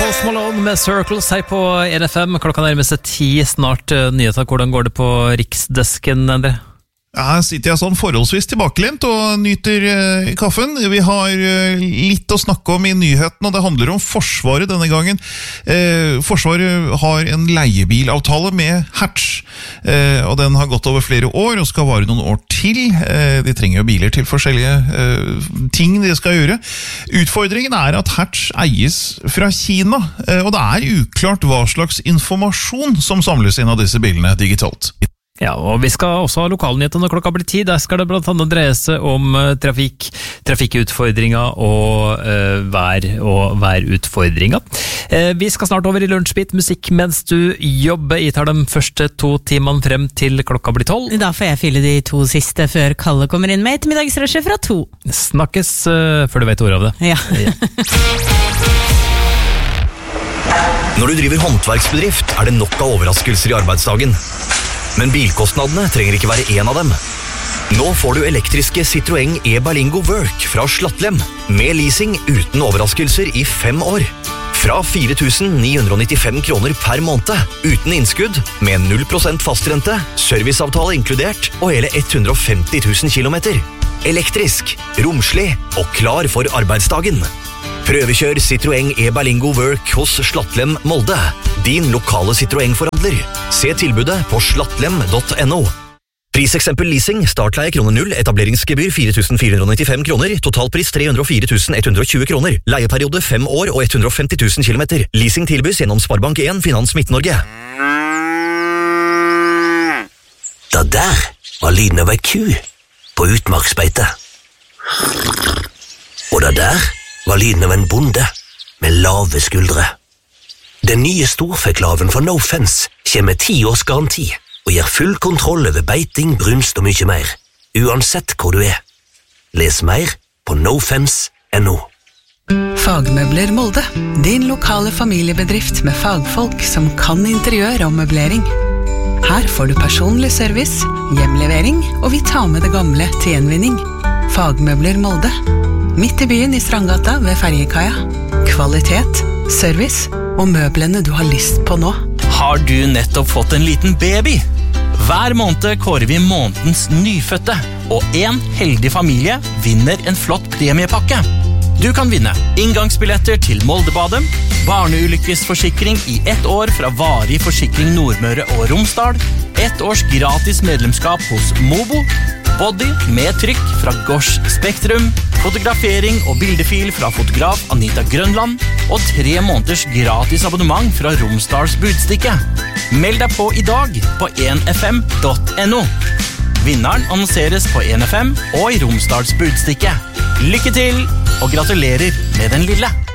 Post Malone med Circles her på NFM. Klokka nærmer seg 10, snart nyheter. Hvordan går det på riksdesken, Endre? Ja, sitter jeg sånn forholdsvis tilbakelent og nyter kaffen. Vi har litt å snakke om i nyheten, og det handler om Forsvaret denne gangen. Forsvaret har en leiebilavtale med Hertz, og den har gått over flere år og skal vare noen år til. De trenger jo biler til forskjellige ting de skal gjøre. Utfordringen er at Hertz eies fra Kina, og det er uklart hva slags informasjon som samles inn av disse bilene digitalt. Ja, og vi skal også ha lokalnyheter når klokka blir 10. Der skal det blant annet dreie seg om trafikkutfordringer og værutfordringer. Vi skal snart over i lunsjbit musikk mens du jobber. Jeg tar de første 2 timene frem til klokka blir 12. Da får jeg fylle de 2 siste før Kalle kommer inn med ettermiddagsrushet fra 2. Snakkes før du vet ordet av det. Ja. Når du driver håndverksbedrift, er det nok av overraskelser i arbeidsdagen. Men bilkostnadene trenger ikke være en av dem. Nå får du elektriske Citroën e-Berlingo Work fra Slattlem, med leasing uten overraskelser i 5 år. Fra 4.995 kroner per måned, uten innskudd, med 0% fastrente, serviceavtale inkludert, og hele 150 000 kilometer. Elektrisk, romslig og klar for arbeidsdagen. Prøvekjør Citroën e-Berlingo Work hos Slattlem Molde, din lokale Citroën-forhandler. Se tilbudet på slattlem.no. Priseksempel leasing, startleie kroner 0, etableringsgebyr 4.495 kroner, totalpris 304.120 kroner, leieperiode 5 år og 150 000 kilometer. Leasing tilbys gjennom Sparbank 1 Finans Midt-Norge. Da der var lyden av ei ku på utmarksbeite. Og da der var lyden av en bonde med lave skuldre. Den nye storfeklaven fra No Fence kommer med 10 års garanti og gir full kontroll over beiting, brunst og mye mer, uansett hvor du er. Les mer på nofence.no. Fagmøbler Molde, din lokale familiebedrift med fagfolk som kan interiør og møblering. Her får du personlig service, hjemlevering, og vi tar med det gamle til gjenvinning. Fagmøbler Molde. Midt i byen i Strandgata ved Ferjekaia. Kvalitet, service og møblene du har lyst på nå. Har du nettopp fått en liten baby? Hver måned kårer vi månedens nyfødte, og en heldig familie vinner en flott premiepakke. Du kan vinne inngangsbilletter til Moldebadet, barneulykkesforsikring i 1 år fra Varig Forsikring Nordmøre og Romsdal, 1 års gratis medlemskap hos Mobo, body med trykk fra Gosh Spektrum, fotografering og bildefil fra fotograf Anita Grønland, og 3 måneders gratis abonnement fra Romsdals Budstikke. Meld deg på i dag på 1fm.no. Vinneren annonseres på 1FM og i Romsdals Budstikke. Lykke til, og gratulerer med den lille!